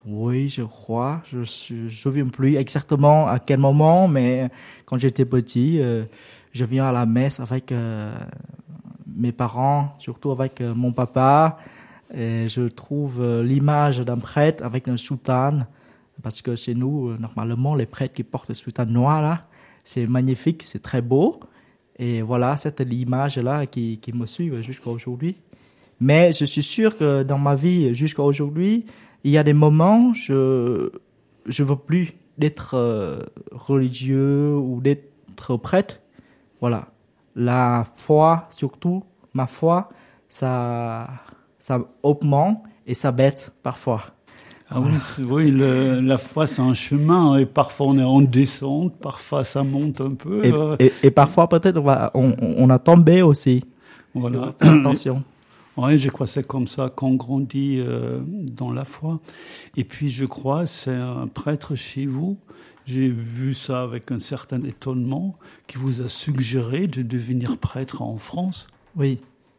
Oui, je crois. Je ne me souviens plus exactement à quel moment, mais quand j'étais petit, je viens à la messe avec mes parents, surtout avec mon papa. Et je trouve l'image d'un prêtre avec un soutane, parce que chez nous, normalement, les prêtres qui portent le soutane noir, là, c'est magnifique, c'est très beau. Et voilà, c'est l'image-là qui me suit jusqu'à aujourd'hui. Mais je suis sûr que dans ma vie jusqu'à aujourd'hui, il y a des moments je veux plus d'être religieux ou d'être prêtre. Voilà. La foi, surtout, ma foi, ça, ça augmente et ça baisse parfois. Ah oui, oui, la foi c'est un chemin et parfois on est en descente, parfois ça monte un peu. Et parfois peut-être on a tombé aussi. Voilà. Faire attention. Oui, je crois que c'est comme ça qu'on grandit dans la foi. Et puis je crois c'est un prêtre chez vous. J'ai vu ça avec un certain étonnement qui vous a suggéré de devenir prêtre en France. Oui.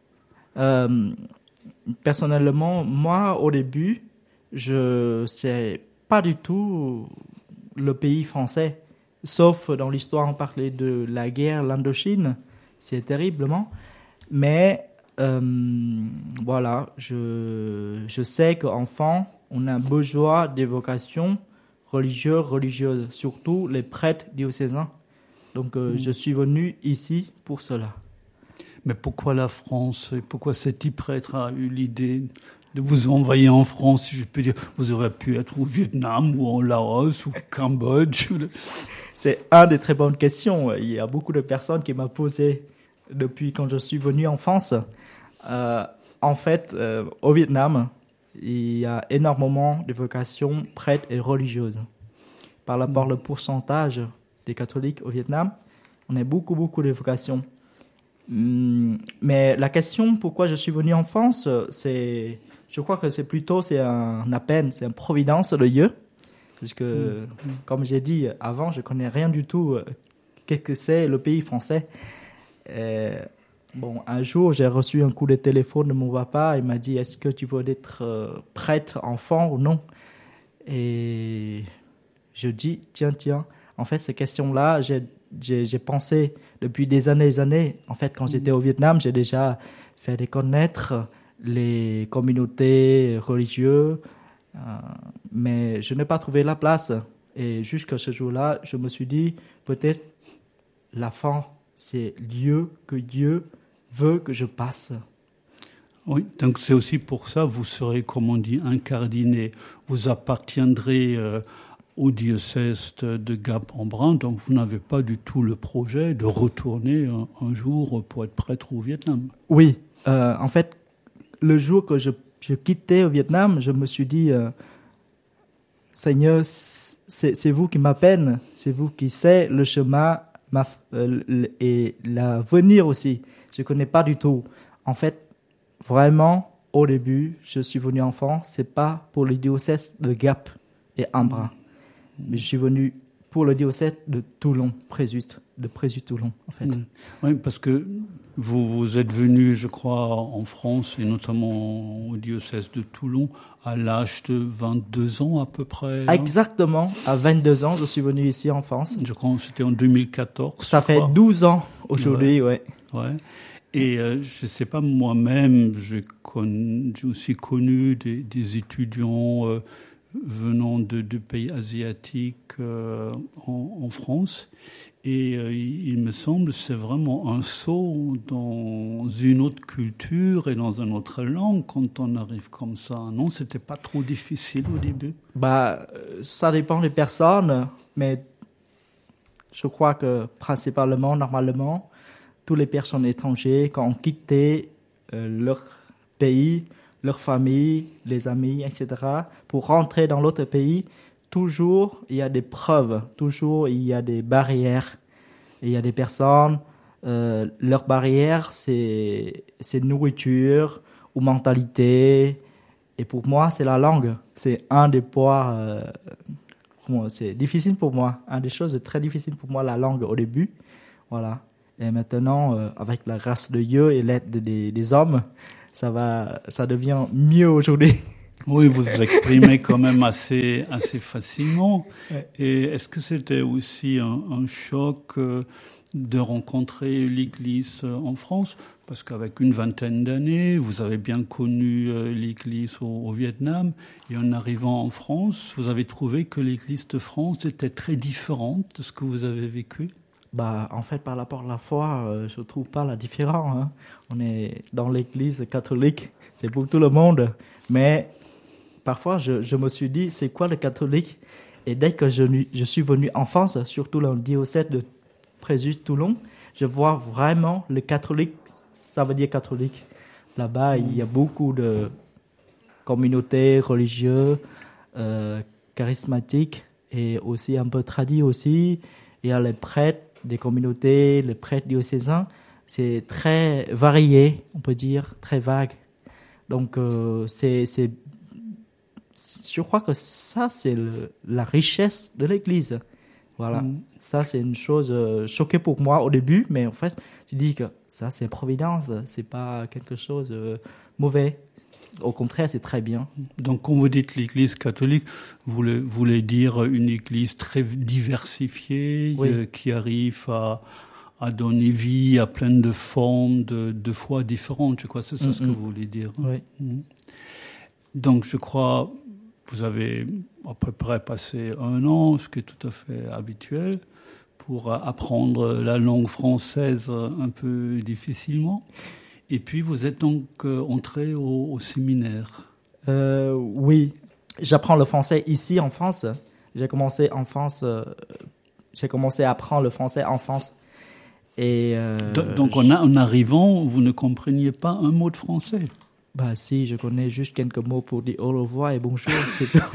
Personnellement, moi au début, je sais pas du tout le pays français, sauf dans l'histoire on parlait de la guerre, l'Indochine, c'est terriblement. Mais voilà, je sais qu'enfant, on a besoin d'évocation religieuses, surtout les prêtres diocésains. Donc je suis venu ici pour cela. Mais pourquoi la France et pourquoi cet prêtre a eu l'idée de vous envoyer en France, si je peux dire? Vous auriez pu être au Vietnam ou en Laos ou au Cambodge. C'est une des très bonnes questions. Il y a beaucoup de personnes qui m'ont posé depuis quand je suis venu en France. En fait, au Vietnam, il y a énormément de vocations prêtres et religieuses. Par rapport au pourcentage des catholiques au Vietnam, on a beaucoup de vocations. Mais la question pourquoi je suis venu en France, je crois que c'est un appel, c'est une providence de Dieu. Parce que, comme j'ai dit avant, je connais rien du tout qu'est-ce que c'est le pays français. Bon, un jour, j'ai reçu un coup de téléphone de mon papa. Il m'a dit, est-ce que tu veux être prêtre enfant ou non? Et je dis, tiens. En fait, ces questions-là, j'ai pensé depuis des années. En fait, quand j'étais au Vietnam, j'ai déjà fait connaître les communautés religieuses, mais je n'ai pas trouvé la place. Et jusqu'à ce jour-là, je me suis dit, peut-être la fin, c'est lieu que Dieu veut que je passe. Oui, donc c'est aussi pour ça, vous serez, comme on dit, incardiné. Vous appartiendrez au diocèse de Gap-en-Brun, donc vous n'avez pas du tout le projet de retourner un jour pour être prêtre au Vietnam. Oui, en fait, le jour que je quittais au Vietnam, je me suis dit, Seigneur, c'est vous qui m'appelez, c'est vous qui savez le chemin et l'avenir aussi. Je ne connais pas du tout. En fait, vraiment, au début, je suis venu en France, ce n'est pas pour le diocèse de Gap et Embrun. Mais je suis venu pour le diocèse de Toulon, de Présus-Toulon, en fait. Oui, parce que vous êtes venu, je crois, en France, et notamment au diocèse de Toulon, à l'âge de 22 ans à peu près. Exactement, à 22 ans, je suis venu ici en France. Je crois que c'était en 2014. Ça fait 12 ans aujourd'hui, ouais. Et je ne sais pas, moi-même, j'ai aussi connu des étudiants venant de pays asiatiques en France. Et il me semble que c'est vraiment un saut dans une autre culture et dans une autre langue quand on arrive comme ça. Non, c'était pas trop difficile au début? Ça dépend des personnes, mais je crois que principalement, normalement, toutes les personnes étrangères, quand on quittait leur pays, leur famille, les amis, etc., pour rentrer dans l'autre pays, toujours il y a des preuves, toujours il y a des barrières. Et il y a des personnes, leur barrière, c'est nourriture ou mentalité. Et pour moi, c'est la langue. C'est un des points, c'est difficile pour moi. Un des choses très difficiles pour moi, la langue au début. Voilà. Et maintenant, avec la grâce de Dieu et l'aide des hommes, ça devient mieux aujourd'hui. Oui, vous vous exprimez quand même assez facilement. Ouais. Et est-ce que c'était aussi un choc de rencontrer l'Église en France? Parce qu'avec une vingtaine d'années, vous avez bien connu l'Église au Vietnam. Et en arrivant en France, vous avez trouvé que l'Église de France était très différente de ce que vous avez vécu? Bah, en fait, par rapport à la foi, je trouve pas la différence, hein. On est dans l'église catholique, c'est pour tout le monde. Mais parfois, je me suis dit, c'est quoi le catholique? Et dès que je suis venu en France, surtout dans le diocèse de Fréjus-Toulon, je vois vraiment le catholique, ça veut dire catholique. Là-bas, il y a beaucoup de communautés religieuses, charismatiques et aussi un peu tradies aussi. Il y a les prêtres des communautés, les prêtres diocésains. C'est très varié, on peut dire, très vague. Donc, je crois que ça, c'est la richesse de l'Église. Voilà. Ça, c'est une chose choquée pour moi au début, mais en fait, je dis que ça, c'est providence, c'est pas quelque chose mauvais. Au contraire, c'est très bien. Donc, quand vous dites l'Église catholique, vous voulez dire une Église très diversifiée, Oui. qui arrive à donner vie à plein de formes de foi différentes. Je crois que c'est ça ce que vous voulez dire. Oui. Donc, je crois, vous avez à peu près passé 1 an, ce qui est tout à fait habituel, pour apprendre la langue française un peu difficilement. Et puis, vous êtes donc entré au séminaire. Oui, j'apprends le français ici en France. J'ai commencé en France. J'ai commencé à apprendre le français en France. Et Donc, en arrivant, vous ne compreniez pas un mot de français? Bah si, je connais juste quelques mots pour dire au revoir et bonjour, c'est tout.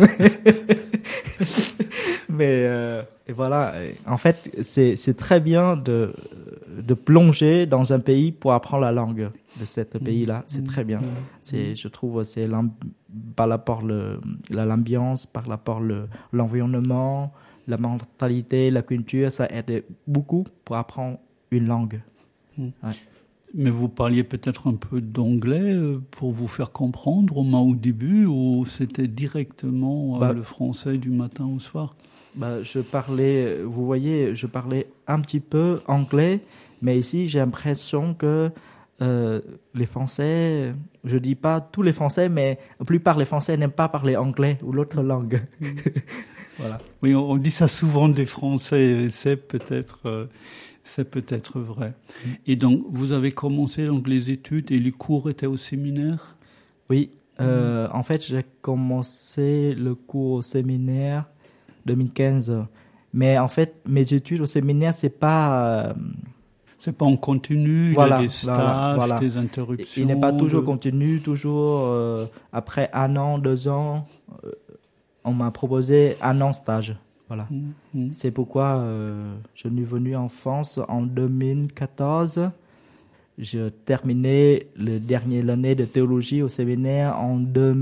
Mais et voilà, en fait, c'est très bien de plonger dans un pays pour apprendre la langue de ce pays-là. C'est très bien. Je trouve c'est par rapport l'ambiance, par rapport l'environnement, la mentalité, la culture, ça aide beaucoup pour apprendre une langue. Ouais. Mais vous parliez peut-être un peu d'anglais pour vous faire comprendre au début, ou c'était directement le français du matin au soir? Je parlais, vous voyez, je parlais un petit peu anglais, mais ici j'ai l'impression que les Français, je dis pas tous les Français, mais la plupart des Français n'aiment pas parler anglais ou l'autre langue. Voilà. Oui, on dit ça souvent des Français, et c'est peut-être vrai. Et donc, vous avez commencé donc les études et les cours étaient au séminaire? Oui, en fait, j'ai commencé le cours au séminaire 2015. Mais en fait, mes études au séminaire, c'est pas en continu, il y a des stages, des interruptions. Il n'est pas toujours continu, toujours après 1 an, 2 ans, on m'a proposé 1 an stage. Voilà. C'est pourquoi je suis venu en France en 2014. Je terminais l'année de théologie au séminaire en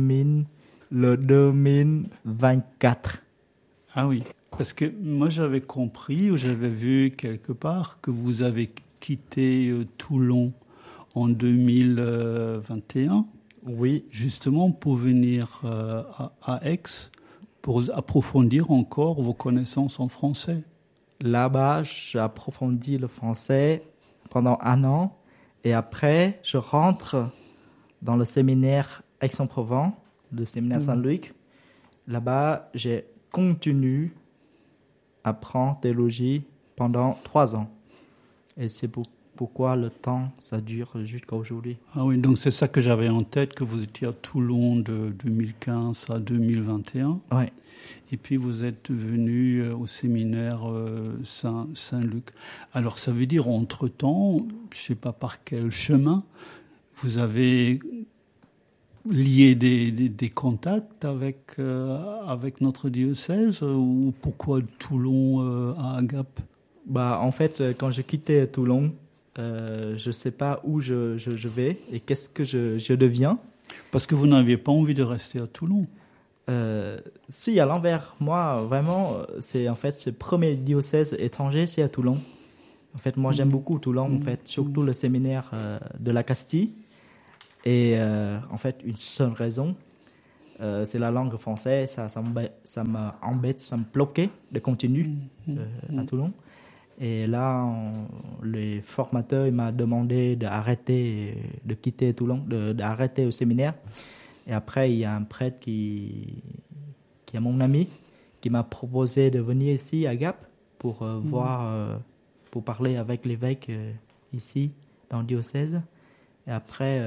2024. Ah oui, parce que moi j'avais compris ou j'avais vu quelque part que vous avez quitté Toulon en 2021. Oui. Justement pour venir à Aix, pour approfondir encore vos connaissances en français. Là-bas, j'approfondis le français pendant 1 an et après, je rentre dans le séminaire Aix-en-Provence, le séminaire Saint-Luc. Là-bas, j'ai continué à apprendre théologie pendant 3 ans. Et c'est pourquoi le temps, ça dure jusqu'à aujourd'hui. Ah oui, donc c'est ça que j'avais en tête, que vous étiez à Toulon de 2015 à 2021. Oui. Et puis vous êtes venu au séminaire Saint-Luc. Alors ça veut dire, entre-temps, je ne sais pas par quel chemin, vous avez lié des contacts avec notre diocèse, ou pourquoi Toulon à Agap? En fait, quand je quittais Toulon, je ne sais pas où je vais et qu'est-ce que je deviens. Parce que vous n'aviez pas envie de rester à Toulon. Si, à l'envers, moi, vraiment, c'est en fait ce premier diocèse étranger, c'est à Toulon. En fait, moi, j'aime beaucoup Toulon, en fait, surtout le séminaire de la Castille. Et en fait, une seule raison, c'est la langue française. Ça m'embête, ça me bloquait de continuer à Toulon. Et là, le formateur il m'a demandé d'arrêter, de quitter Toulon, d'arrêter au séminaire. Et après, il y a un prêtre qui est mon ami, qui m'a proposé de venir ici à Gap pour pour parler avec l'évêque ici, dans le diocèse. Et après,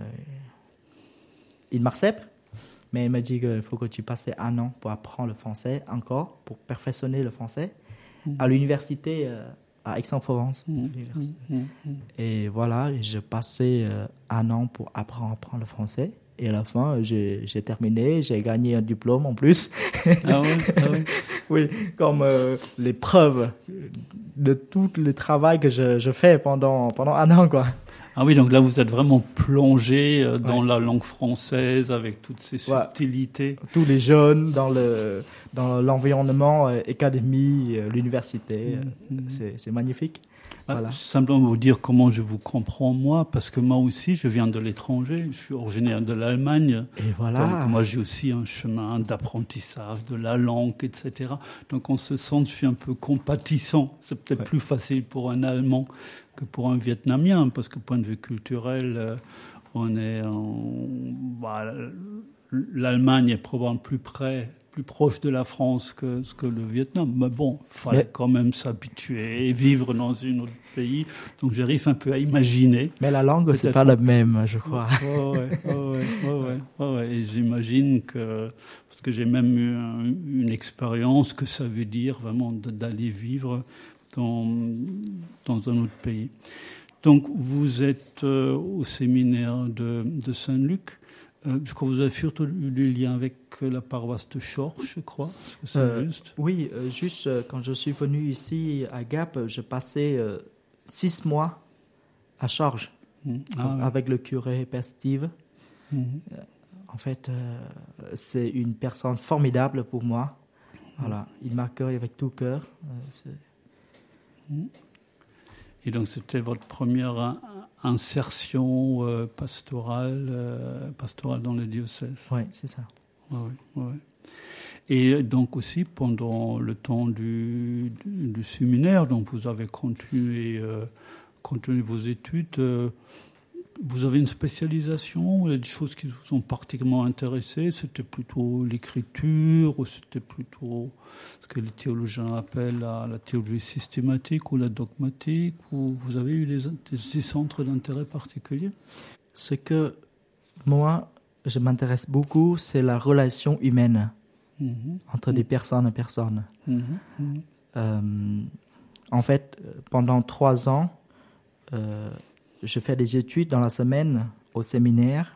il m'accepte, mais il m'a dit qu'il faut que tu passes 1 an pour apprendre le français encore, pour perfectionner le français, à l'université à Aix-en-Provence. Et voilà, j'ai passé 1 an pour apprendre le français. Et à la fin, j'ai terminé, j'ai gagné un diplôme en plus. Ah oui, ah oui. Oui, comme les preuves de tout le travail que je fais pendant 1 an, quoi. Ah oui, donc là, vous êtes vraiment plongé dans la langue française avec toutes ces subtilités. Tous les jeunes dans l'environnement académie, l'université, c'est magnifique. Voilà. Simplement vous dire comment je vous comprends moi, parce que moi aussi, je viens de l'étranger, je suis originaire de l'Allemagne. Et voilà. Donc moi, j'ai aussi un chemin d'apprentissage de la langue, etc. Donc en ce sens, je suis un peu compatissant. C'est peut-être plus facile pour un Allemand que pour un Vietnamien, parce que point de vue culturel, l'Allemagne est probablement plus proche de la France que le Vietnam. Mais bon, il fallait quand même s'habituer et vivre dans un autre pays. Donc j'arrive un peu à imaginer. Mais la langue, c'est pas la même, je crois. Ouais. Et j'imagine parce que j'ai même eu une expérience que ça veut dire vraiment d'aller vivre dans un autre pays. Donc vous êtes au séminaire de Saint-Luc. Je crois que vous avez surtout eu des liens avec la paroisse de Chorches, je crois. Est-ce que c'est juste ? Oui, juste quand je suis venu ici à Gap, je passais 6 mois à Chorches avec le curé Père Steve. En fait, c'est une personne formidable pour moi. Voilà, il m'accueille avec tout cœur. Et donc c'était votre première insertion pastorale dans le diocèse. Oui, c'est ça. Ouais. Et donc aussi pendant le temps du séminaire, donc vous avez continué vos études. Vous avez une spécialisation, il y a des choses qui vous ont particulièrement intéressé. C'était plutôt l'écriture ou c'était plutôt ce que les théologiens appellent la théologie systématique ou la dogmatique, ou vous avez eu des centres d'intérêt particuliers? Ce que moi, je m'intéresse beaucoup, c'est la relation humaine entre des personnes et personnes. En fait, pendant 3 ans, je fais des études dans la semaine au séminaire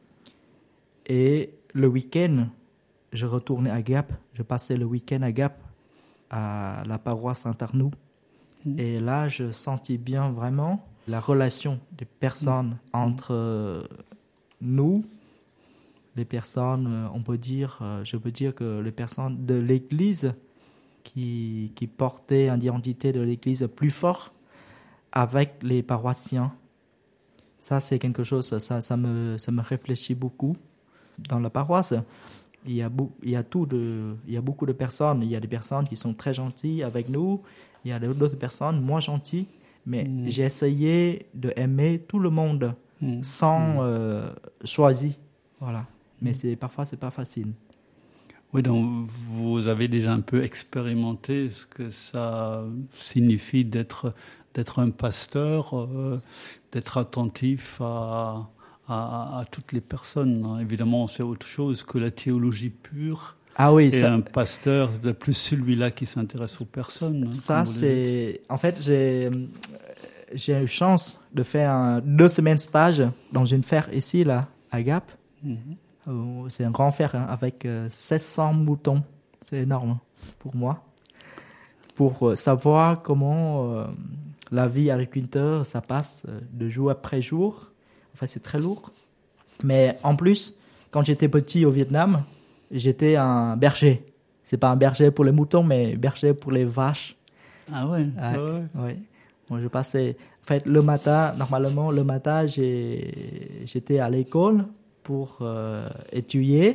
et le week-end, je retournais à Gap. Je passais le week-end à Gap, à la paroisse Saint-Arnoux. Et là, je sentis bien vraiment la relation des personnes entre nous, les personnes, je peux dire que les personnes de l'Église qui portaient une identité de l'Église plus forte avec les paroissiens. Ça, c'est quelque chose, ça me réfléchit beaucoup. Dans la paroisse, il y a beaucoup de personnes. Il y a des personnes qui sont très gentilles avec nous. Il y a d'autres personnes moins gentilles. Mais j'ai essayé d'aimer tout le monde sans choisir. Voilà. Mais parfois, c'est pas facile. Oui, donc vous avez déjà un peu expérimenté ce que ça signifie d'être un pasteur, d'être attentif à toutes les personnes. Évidemment, c'est autre chose que la théologie pure. Ah oui, et un pasteur, c'est plus celui-là qui s'intéresse aux personnes. Ça, c'est... En fait, j'ai eu chance de faire 2 semaines stage dans une ferme ici, là, à Gap. C'est un grand fer avec 700 moutons. C'est énorme pour moi. Pour savoir comment la vie agriculteur, ça passe de jour après jour. Enfin, c'est très lourd. Mais en plus, quand j'étais petit au Vietnam, j'étais un berger. C'est pas un berger pour les moutons, mais berger pour les vaches. Ah ouais. Ouais. Moi, je passais... En fait, le matin, j'étais à l'école pour étudier.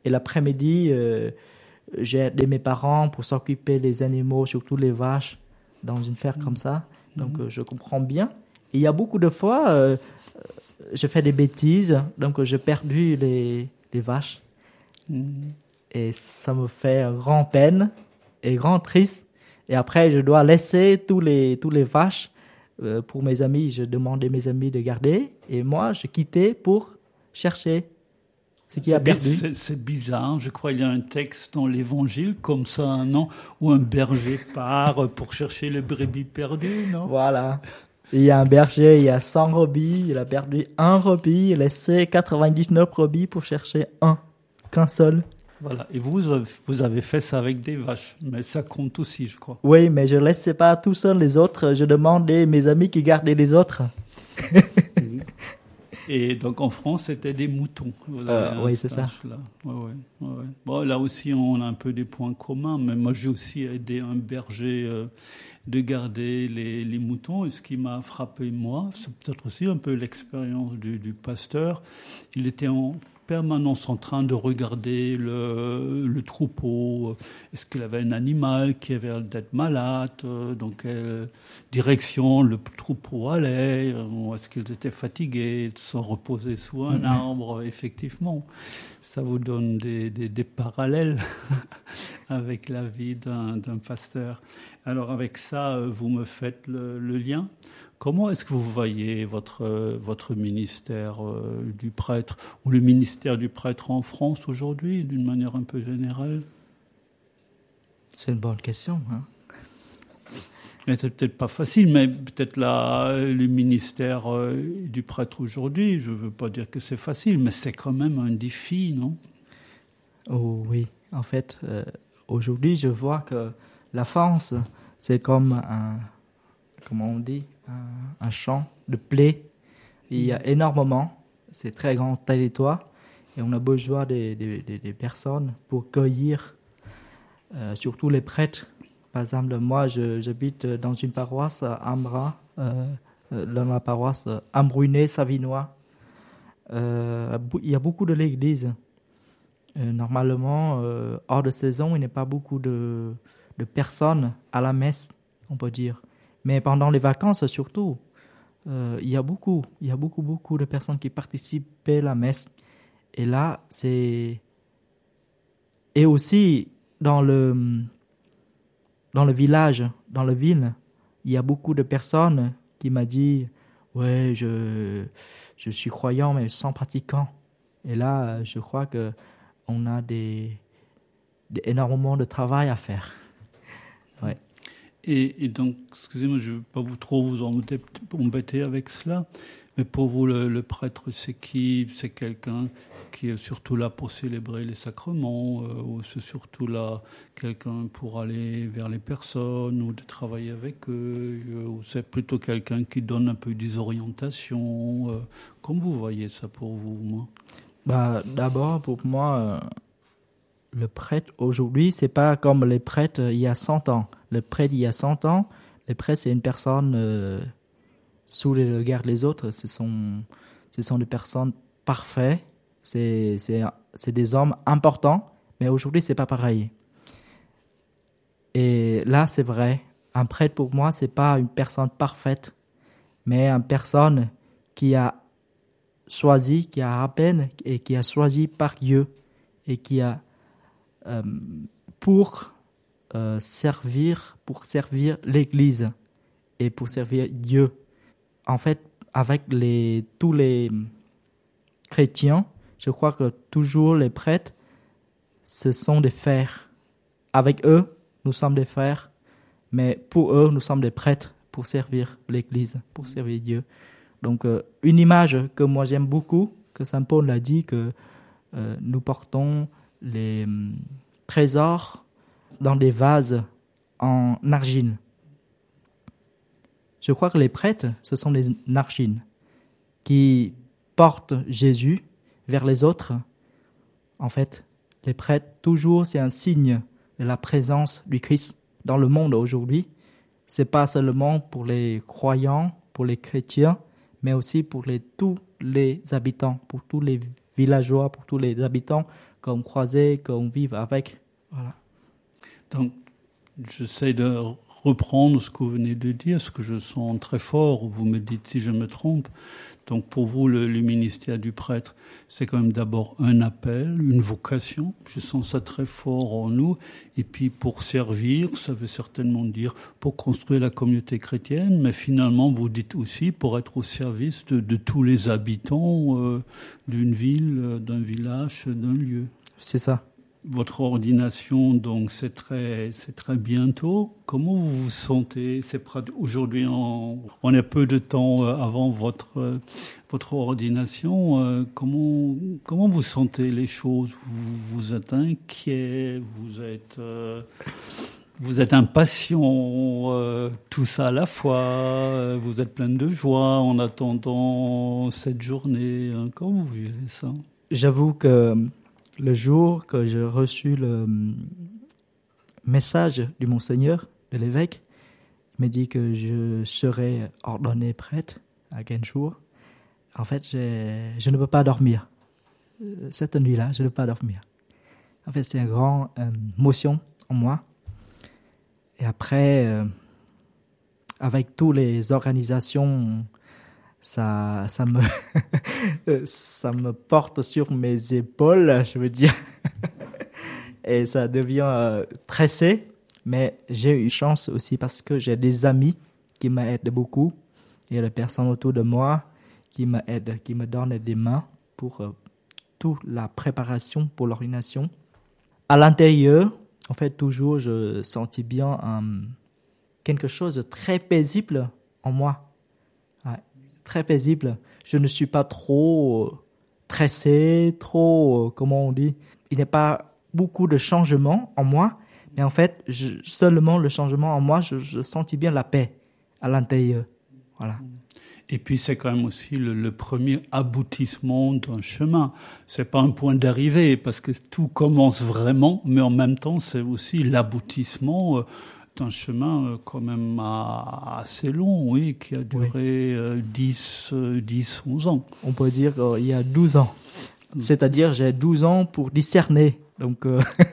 Et l'après-midi, j'ai aidé mes parents pour s'occuper des animaux, surtout les vaches, dans une ferme comme ça. Donc, je comprends bien. Et il y a beaucoup de fois, je fais des bêtises, donc j'ai perdu les vaches. Et ça me fait grand peine et grand triste. Et après, je dois laisser tous les vaches pour mes amis. Je demandais à mes amis de garder. Et moi, je quittais pour chercher ce qui a perdu. C'est bizarre. Je crois qu'il y a un texte dans l'Évangile comme ça, non? Où un berger part pour chercher les brebis perdues, non? Voilà. Il y a un berger, il y a 100 brebis. Il a perdu un brebis. Il a laissé 99 brebis pour chercher qu'un seul. Voilà. Et vous avez fait ça avec des vaches. Mais ça compte aussi, je crois. Oui, mais je ne laissais pas tout seul les autres. Je demandais à mes amis qui gardaient les autres. Et donc en France, c'était des moutons. Oui, c'est ça. Là. Ouais. Bon, là aussi, on a un peu des points communs. Mais moi, j'ai aussi aidé un berger de garder les moutons. Et ce qui m'a frappé, moi, c'est peut-être aussi un peu l'expérience du pasteur. Il était en permanence en train de regarder le troupeau. Est-ce qu'il avait un animal qui avait l'air d'être malade? Dans quelle direction le troupeau allait? Ou est-ce qu'ils étaient fatigués de se reposer sous un arbre? Effectivement, ça vous donne des parallèles avec la vie d'un pasteur. Alors avec ça, vous me faites le lien. Comment est-ce que vous voyez votre ministère du prêtre ou le ministère du prêtre en France aujourd'hui, d'une manière un peu générale? C'est une bonne question. Hein? C'est peut-être pas facile, mais peut-être le ministère du prêtre aujourd'hui, je ne veux pas dire que c'est facile, mais c'est quand même un défi, non? Oh oui, en fait, aujourd'hui, je vois que la France, c'est comme comment on dit, un champ de blé. Il y a énormément, c'est très grand territoire, et on a besoin des personnes pour cueillir, surtout les prêtres. Par exemple, moi, j'habite dans une paroisse à Ambra, dans la paroisse Ambrunet-Savinois. Il y a beaucoup de l'église. Normalement, hors de saison, il n'y a pas beaucoup de personnes à la messe, on peut dire. Mais pendant les vacances, surtout, il y a beaucoup de personnes qui participent à la messe. Et là, c'est... Et aussi, dans le village, dans la ville, il y a beaucoup de personnes qui m'ont dit « Ouais, je suis croyant, mais sans pratiquant. » Et là, je crois qu'on a énormément de travail à faire. Ouais. Et donc, excusez-moi, je ne veux pas vous embêter avec cela, mais pour vous, le prêtre, c'est qui? C'est quelqu'un qui est surtout là pour célébrer les sacrements, ou c'est surtout là quelqu'un pour aller vers les personnes, ou de travailler avec eux, ou c'est plutôt quelqu'un qui donne un peu des orientations? Comment vous voyez ça pour vous, moi? D'abord, pour moi... le prêtre aujourd'hui, c'est pas comme les prêtres il y a 100 ans. Le prêtre il y a 100 ans, le prêtre c'est une personne sous le regard des autres. Ce sont des personnes parfaites. C'est des hommes importants. Mais aujourd'hui c'est pas pareil. Et là c'est vrai. Un prêtre pour moi c'est pas une personne parfaite, mais une personne qui a choisi, qui a à peine et qui a choisi par Dieu et qui a pour servir l'Église et pour servir Dieu. En fait, avec tous les chrétiens, je crois que toujours les prêtres, ce sont des frères. Avec eux, nous sommes des frères, mais pour eux, nous sommes des prêtres pour servir l'Église, pour servir Dieu. Donc, une image que moi j'aime beaucoup, que Saint Paul a dit, que nous portons les trésors dans des vases en argile. Je crois que les prêtres, ce sont des argiles qui portent Jésus vers les autres. En fait, les prêtres, toujours, c'est un signe de la présence du Christ dans le monde aujourd'hui. Ce n'est pas seulement pour les croyants, pour les chrétiens, mais aussi pour tous les habitants, pour tous les villageois, pour tous les habitants qu'on croisait, qu'on vive avec. Voilà. Donc, j'essaie de reprendre ce que vous venez de dire, ce que je sens très fort. Vous me dites si je me trompe. Donc, pour vous, le ministère du prêtre, c'est quand même d'abord un appel, une vocation. Je sens ça très fort en nous. Et puis, pour servir, ça veut certainement dire pour construire la communauté chrétienne. Mais finalement, vous dites aussi pour être au service de tous les habitants d'une ville, d'un village, d'un lieu. C'est ça. Votre ordination, donc, c'est très bientôt. Comment vous vous sentez? Aujourd'hui, on a peu de temps avant votre ordination. Comment vous sentez les choses? Vous êtes inquiet? Vous êtes impatient? Tout ça à la fois? Vous êtes plein de joie en attendant cette journée? Comment vous vivez ça? J'avoue que le jour que j'ai reçu le message du Monseigneur, de l'évêque, il m'a dit que je serais ordonné prêtre à 15 jours. En fait, je ne peux pas dormir. Cette nuit-là, je ne peux pas dormir. En fait, c'est une grande émotion en moi. Et après, avec toutes les organisations, ça me porte sur mes épaules, je veux dire. Et ça devient stressé. Mais j'ai eu chance aussi parce que j'ai des amis qui m'aident beaucoup. Il y a des personnes autour de moi qui m'aident, qui me donnent des mains pour toute la préparation pour l'ordination. À l'intérieur, en fait, toujours, je sentais bien quelque chose de très paisible en moi. Ouais, très paisible. Je ne suis pas trop stressé, comment on dit. Il n'y a pas beaucoup de changements en moi. Mais en fait, seulement le changement en moi, je sentis bien la paix à l'intérieur. Voilà. Et puis c'est quand même aussi le premier aboutissement d'un chemin. C'est pas un point d'arrivée parce que tout commence vraiment, mais en même temps c'est aussi l'aboutissement d'un chemin quand même assez long, oui, qui a duré 10-11 ans. On peut dire qu'il y a 12 ans. C'est-à-dire j'ai 12 ans pour discerner. Donc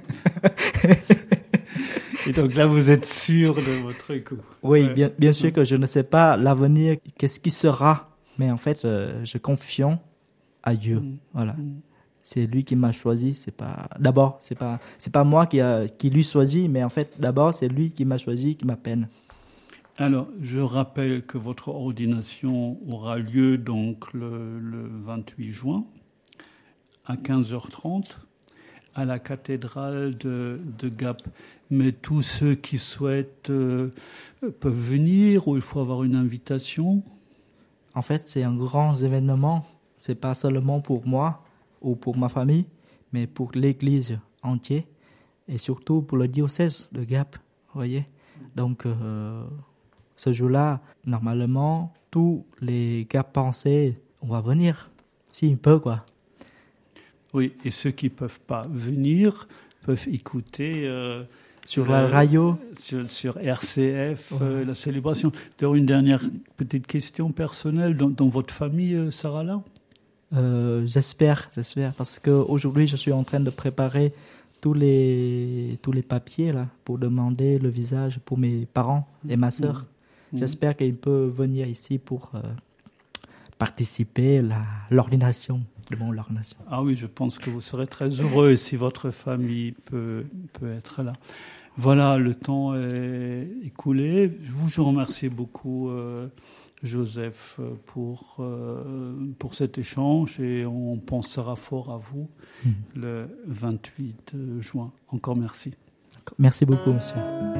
Et donc là, vous êtes sûr de votre coup. Oui, bien sûr que je ne sais pas l'avenir, qu'est-ce qui sera. Mais en fait, je confie à Dieu. Voilà. C'est lui qui m'a choisi. C'est pas moi qui lui choisit, mais en fait, d'abord, c'est lui qui m'a choisi, qui m'appelle. Alors, je rappelle que votre ordination aura lieu donc le 28 juin à 15h30. À la cathédrale de Gap. Mais tous ceux qui souhaitent peuvent venir ou il faut avoir une invitation? En fait, c'est un grand événement. C'est pas seulement pour moi ou pour ma famille, mais pour l'Église entière et surtout pour le diocèse de Gap. Vous voyez? Donc, ce jour-là, normalement, tous les Gapensais, on va venir, s'ils peuvent, quoi. Oui, et ceux qui ne peuvent pas venir peuvent écouter sur la radio, sur RCF, la célébration. D'ailleurs, une dernière petite question personnelle. Dans votre famille, Sarah là? J'espère, parce qu'aujourd'hui, je suis en train de préparer tous les papiers là, pour demander le visage pour mes parents et ma sœur. J'espère qu'ils peuvent venir ici pour participer à l'ordination. Ah oui, je pense que vous serez très heureux si votre famille peut être là. Voilà, le temps est écoulé. Je vous remercie beaucoup, Joseph, pour cet échange et on pensera fort à vous le 28 juin. Encore merci. Merci beaucoup, monsieur.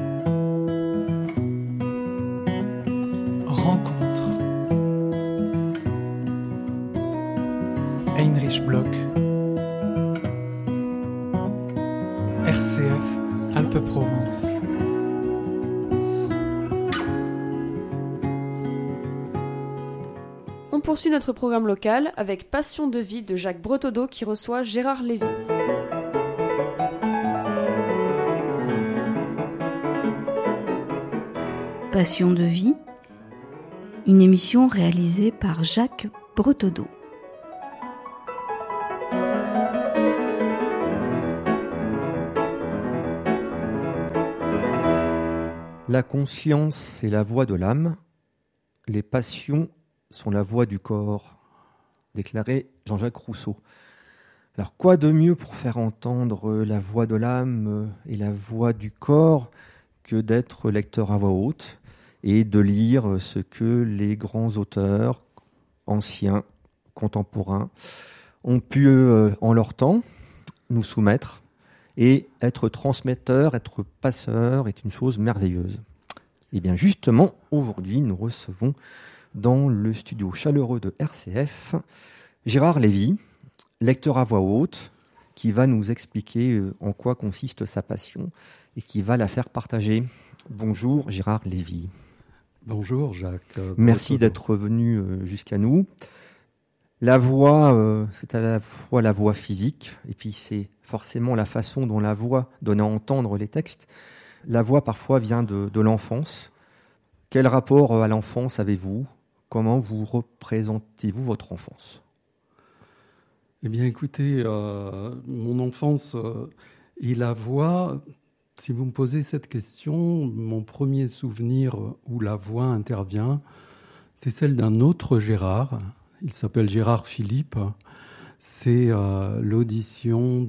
Rencontre. Heinrich Bloch, RCF Alpes-Provence. On poursuit notre programme local avec Passion de vie de Jacques Bretodeau qui reçoit Gérard Lévy. Passion de vie, une émission réalisée par Jacques Bretodeau. La conscience, c'est la voix de l'âme. Les passions sont la voix du corps, déclarait Jean-Jacques Rousseau. Alors, quoi de mieux pour faire entendre la voix de l'âme et la voix du corps que d'être lecteur à voix haute et de lire ce que les grands auteurs, anciens, contemporains, ont pu, en leur temps, nous soumettre. Et être transmetteur, être passeur est une chose merveilleuse. Et bien justement, aujourd'hui, nous recevons dans le studio chaleureux de RCF Gérard Lévy, lecteur à voix haute, qui va nous expliquer en quoi consiste sa passion et qui va la faire partager. Bonjour Gérard Lévy. Bonjour Jacques. Merci d'être venu jusqu'à nous. La voix, c'est à la fois la voix physique, et puis c'est forcément la façon dont la voix donne à entendre les textes. La voix parfois vient de l'enfance. Quel rapport à l'enfance avez-vous ? Comment vous représentez-vous votre enfance ? Eh bien écoutez, mon enfance et la voix, si vous me posez cette question, mon premier souvenir où la voix intervient, c'est celle d'un autre Gérard. Il s'appelle Gérard Philippe. C'est l'audition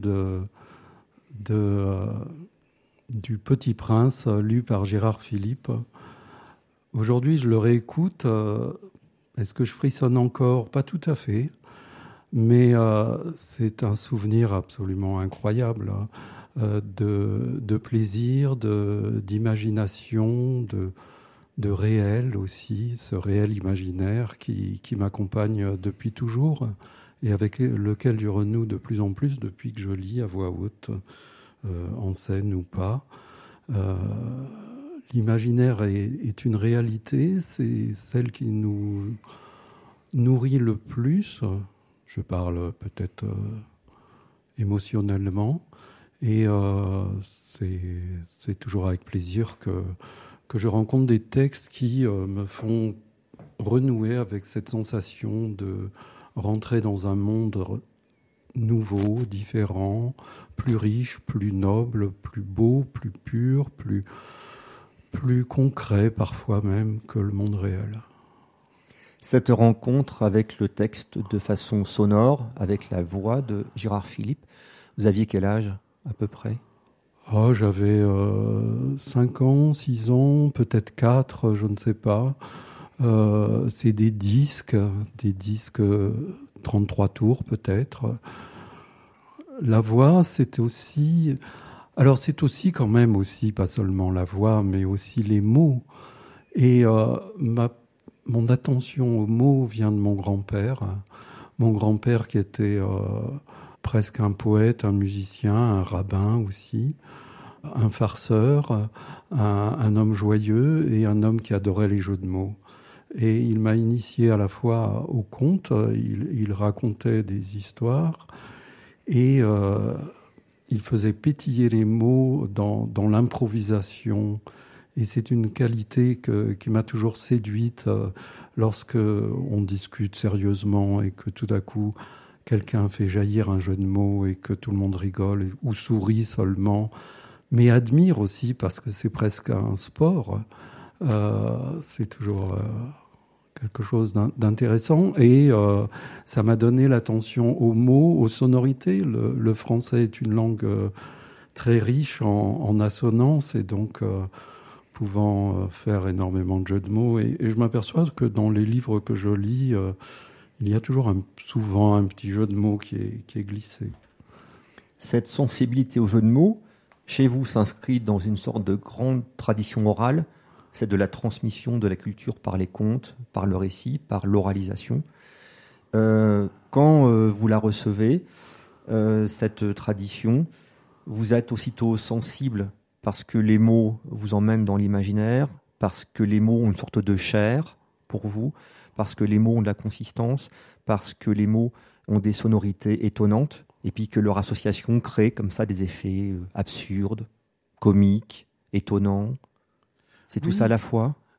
du Petit Prince, lu par Gérard Philippe. Aujourd'hui, je le réécoute. Est-ce que je frissonne encore ? Pas tout à fait. Mais c'est un souvenir absolument incroyable de plaisir, d'imagination, de réel aussi, ce réel imaginaire qui m'accompagne depuis toujours et avec lequel je renoue de plus en plus depuis que je lis à voix haute, en scène ou pas. L'imaginaire est une réalité, c'est celle qui nous nourrit le plus. Je parle peut-être émotionnellement et c'est toujours avec plaisir que je rencontre des textes qui me font renouer avec cette sensation de rentrer dans un monde nouveau, différent, plus riche, plus noble, plus beau, plus pur, plus concret parfois même que le monde réel. Cette rencontre avec le texte de façon sonore, avec la voix de Gérard Philippe, vous aviez quel âge à peu près ? J'avais 5 ans, 6 ans, peut-être 4, je ne sais pas. C'est des disques 33 tours peut-être. La voix, c'est aussi quand même aussi, pas seulement la voix, mais aussi les mots. Et mon attention aux mots vient de mon grand-père. Mon grand-père qui était presque un poète, un musicien, un rabbin aussi, un farceur, un homme joyeux et un homme qui adorait les jeux de mots. Et il m'a initié à la fois au conte, il racontait des histoires et il faisait pétiller les mots dans l'improvisation. Et c'est une qualité qui m'a toujours séduite lorsque on discute sérieusement et que tout à coup quelqu'un fait jaillir un jeu de mots et que tout le monde rigole ou sourit seulement, mais admire aussi parce que c'est presque un sport. C'est toujours quelque chose d'intéressant et ça m'a donné l'attention aux mots, aux sonorités. Le français est une langue très riche en assonances et donc pouvant faire énormément de jeux de mots. Et je m'aperçois que dans les livres que je lis, il y a toujours souvent un petit jeu de mots qui est glissé. Cette sensibilité au jeu de mots, chez vous, s'inscrit dans une sorte de grande tradition orale, c'est de la transmission de la culture par les contes, par le récit, par l'oralisation. Quand vous la recevez, cette tradition, vous êtes aussitôt sensible parce que les mots vous emmènent dans l'imaginaire, parce que les mots ont une sorte de chair pour vous, parce que les mots ont de la consistance, parce que les mots ont des sonorités étonnantes, et puis que leur association crée comme ça des effets absurdes, comiques, étonnants. C'est tout ça à la fois ?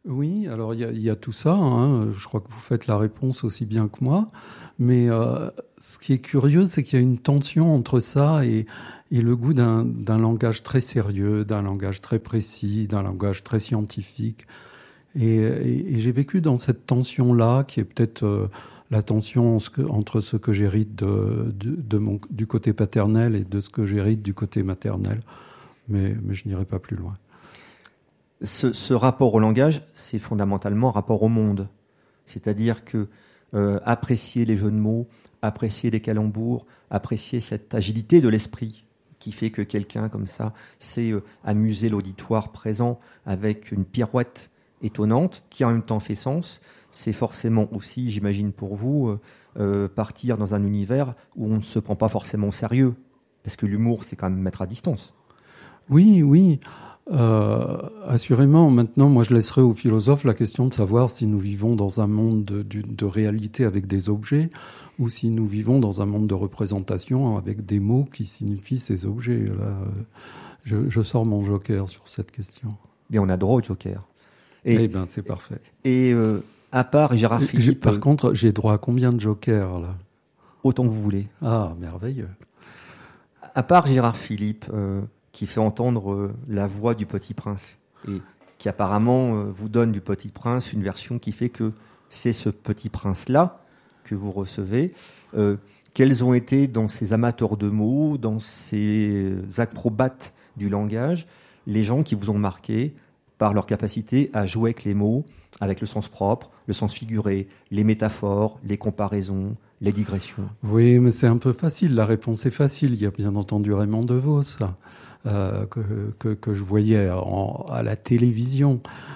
Oui, alors il y a tout ça, hein. Je crois que vous faites la réponse aussi bien que moi, mais ce qui est curieux, c'est qu'il y a une tension entre ça et le goût d'un langage très sérieux, d'un langage très précis, d'un langage très scientifique. Et j'ai vécu dans cette tension-là, qui est peut-être la tension entre ce que j'hérite du côté paternel et de ce que j'hérite du côté maternel. Mais je n'irai pas plus loin. Ce rapport au langage, c'est fondamentalement un rapport au monde. C'est-à-dire que apprécier les jeux de mots, apprécier les calembours, apprécier cette agilité de l'esprit qui fait que quelqu'un comme ça sait amuser l'auditoire présent avec une pirouette étonnante qui en même temps fait sens, c'est forcément aussi, j'imagine pour vous, partir dans un univers où on ne se prend pas forcément au sérieux. Parce que l'humour, c'est quand même mettre à distance. Oui. Assurément. Maintenant, moi, je laisserai aux philosophes la question de savoir si nous vivons dans un monde de réalité avec des objets ou si nous vivons dans un monde de représentation avec des mots qui signifient ces objets. Là, je sors mon joker sur cette question. Bien, on a droit au joker. Eh bien, c'est parfait. Et à part Gérard Philippe... Par contre, j'ai droit à combien de jokers, là ? Autant que vous voulez. Ah, merveilleux. À part Gérard Philippe... qui fait entendre la voix du Petit Prince et qui apparemment vous donne du Petit Prince une version qui fait que c'est ce Petit Prince-là que vous recevez. Quels ont été dans ces amateurs de mots, dans ces acrobates du langage, les gens qui vous ont marqué par leur capacité à jouer avec les mots, avec le sens propre, le sens figuré, les métaphores, les comparaisons, les digressions? Oui, mais c'est un peu facile, la réponse est facile. Il y a bien entendu Raymond DeVos, que je voyais à la télévision.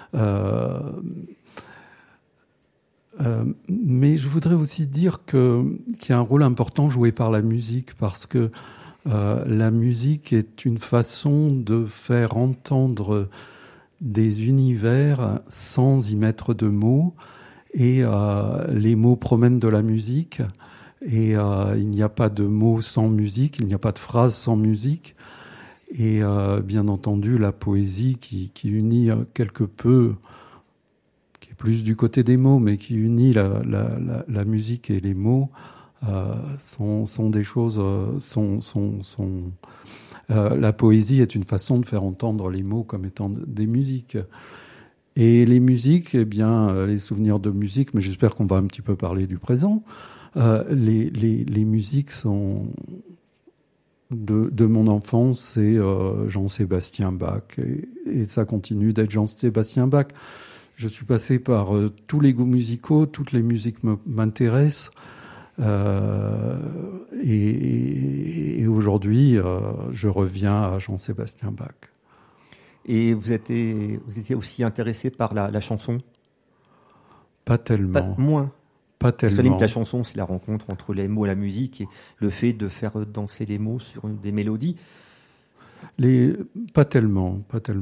Mais je voudrais aussi dire qu'il y a un rôle important joué par la musique, parce que la musique est une façon de faire entendre des univers sans y mettre de mots, et les mots promènent de la musique, et il n'y a pas de mots sans musique, il n'y a pas de phrases sans musique. Et bien entendu, la poésie qui unit quelque peu, qui est plus du côté des mots, mais qui unit la musique et les mots, sont des choses... la poésie est une façon de faire entendre les mots comme étant des musiques. Et les musiques, eh bien, les souvenirs de musique, mais j'espère qu'on va un petit peu parler du présent, les musiques sont... De mon enfance, c'est Jean-Sébastien Bach, et ça continue d'être Jean-Sébastien Bach. Je suis passé par tous les goûts musicaux, toutes les musiques m'intéressent, et aujourd'hui, je reviens à Jean-Sébastien Bach. Et vous étiez aussi intéressé par la chanson? Pas tellement. Moins. Pas tellement. Parce que la chanson, c'est la rencontre entre les mots et la musique, et le fait de faire danser les mots sur des mélodies. Pas tellement.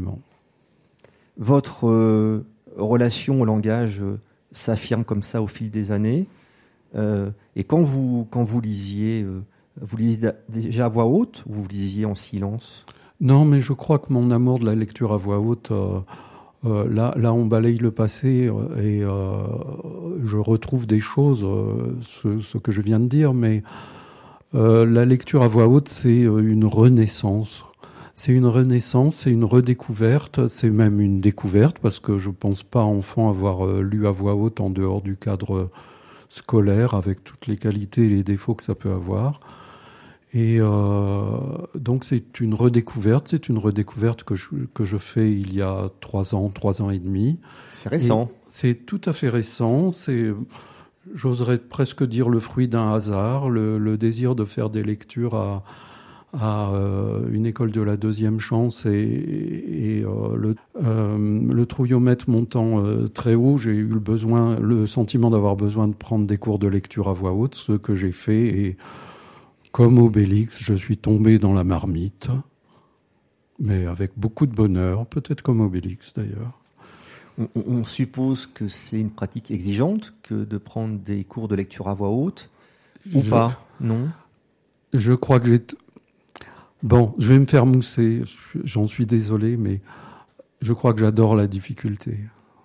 Votre relation au langage s'affirme comme ça au fil des années. Et quand vous lisiez, vous lisiez déjà à voix haute, ou vous lisiez en silence? Non, mais je crois que mon amour de la lecture à voix haute... Là, on balaye le passé et je retrouve des choses, ce que je viens de dire, mais la lecture à voix haute, c'est une renaissance. C'est une renaissance, c'est une redécouverte, c'est même une découverte, parce que je pense pas, enfant, avoir lu à voix haute en dehors du cadre scolaire, avec toutes les qualités et les défauts que ça peut avoir. Et donc c'est une redécouverte que je fais il y a 3 ans et demi. C'est récent. Et c'est tout à fait récent, j'oserais presque dire le fruit d'un hasard, le désir de faire des lectures à une école de la deuxième chance et le trouillomètre montant très haut, j'ai eu le sentiment d'avoir besoin de prendre des cours de lecture à voix haute, ce que j'ai fait, et comme Obélix, je suis tombé dans la marmite, mais avec beaucoup de bonheur, peut-être comme Obélix d'ailleurs. On suppose que c'est une pratique exigeante que de prendre des cours de lecture à voix haute, ou pas? Non? Je crois que Bon, je vais me faire mousser, j'en suis désolé, mais je crois que j'adore la difficulté.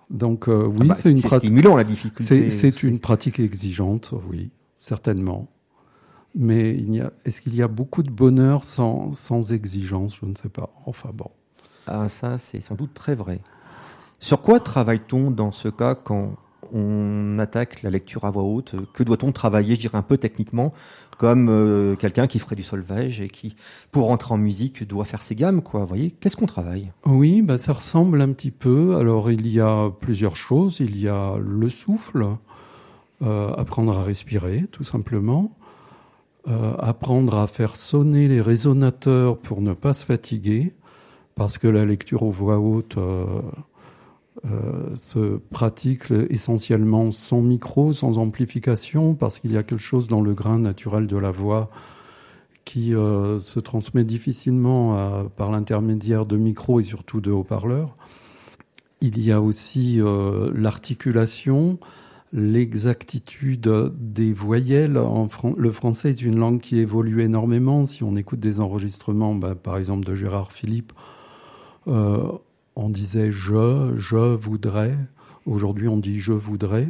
Donc oui, c'est stimulant la difficulté. C'est une pratique exigeante, oui, certainement. Mais est-ce qu'il y a beaucoup de bonheur sans exigence? Je ne sais pas. Enfin bon. Ah, ça, c'est sans doute très vrai. Sur quoi travaille-t-on dans ce cas quand on attaque la lecture à voix haute? Que doit-on travailler, je dirais un peu techniquement, comme quelqu'un qui ferait du solfège et qui, pour entrer en musique, doit faire ses gammes, quoi. Vous voyez, qu'est-ce qu'on travaille? Oui, ça ressemble un petit peu. Alors, il y a plusieurs choses. Il y a le souffle, apprendre à respirer, tout simplement. Apprendre à faire sonner les résonateurs pour ne pas se fatiguer, parce que la lecture aux voix hautes se pratique essentiellement sans micro, sans amplification, parce qu'il y a quelque chose dans le grain naturel de la voix qui se transmet difficilement par l'intermédiaire de micros et surtout de haut-parleurs. Il y a aussi l'articulation, l'exactitude des voyelles. Le français est une langue qui évolue énormément. Si on écoute des enregistrements, par exemple de Gérard Philippe, on disait je voudrais. Aujourd'hui, on dit je voudrais.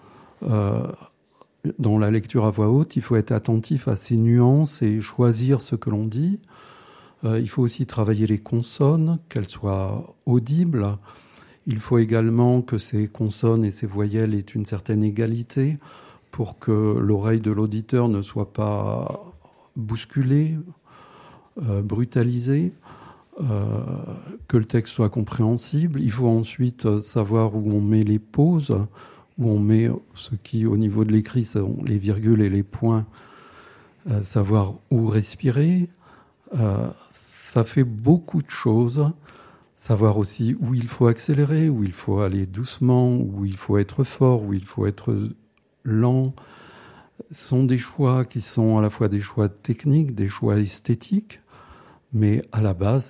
Dans la lecture à voix haute, il faut être attentif à ces nuances et choisir ce que l'on dit. Il faut aussi travailler les consonnes, qu'elles soient audibles. Il faut également que ces consonnes et ces voyelles aient une certaine égalité pour que l'oreille de l'auditeur ne soit pas bousculée, brutalisée, que le texte soit compréhensible. Il faut ensuite savoir où on met les pauses, où on met ce qui, au niveau de l'écrit, sont les virgules et les points, savoir où respirer. Ça fait beaucoup de choses. Savoir aussi où il faut accélérer, où il faut aller doucement, où il faut être fort, où il faut être lent. Ce sont des choix qui sont à la fois des choix techniques, des choix esthétiques, mais à la base,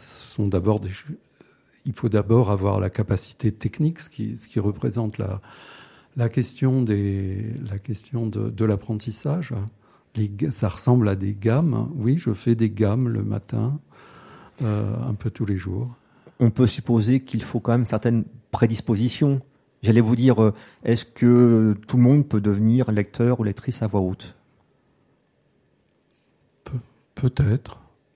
il faut d'abord avoir la capacité technique, ce qui représente la question de l'apprentissage. Ça ressemble à des gammes. Oui, je fais des gammes le matin, un peu tous les jours. On peut supposer qu'il faut quand même certaines prédispositions. J'allais vous dire, est-ce que tout le monde peut devenir lecteur ou lectrice à voix haute? Peut-être.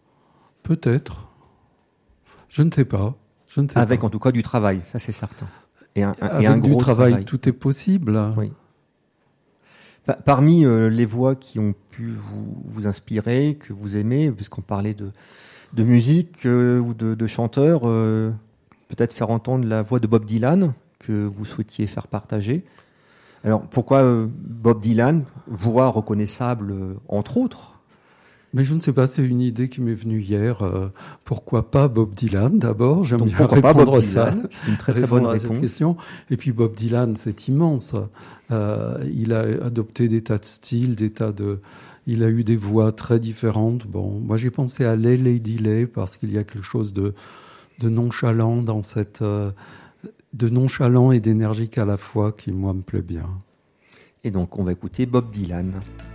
Je ne sais pas. Avec en tout cas du travail, ça c'est certain. Et avec un du gros travail, tout est possible. Oui. Parmi les voix qui ont pu vous inspirer, que vous aimez, puisqu'on parlait de musique ou de chanteurs, peut-être faire entendre la voix de Bob Dylan que vous souhaitiez faire partager. Alors pourquoi Bob Dylan, voix reconnaissable entre autres? Mais je ne sais pas, c'est une idée qui m'est venue hier. Pourquoi pas Bob Dylan d'abord? J'aime Donc, bien répondre ça. C'est une très bonne réponse. Cette question. Et puis Bob Dylan, c'est immense. Il a adopté des tas de styles, il a eu des voix très différentes. Bon, moi j'ai pensé à Lay Lady Lay parce qu'il y a quelque chose de nonchalant dans de nonchalant et d'énergique à la fois qui moi me plaît bien. Et donc on va écouter Bob Dylan.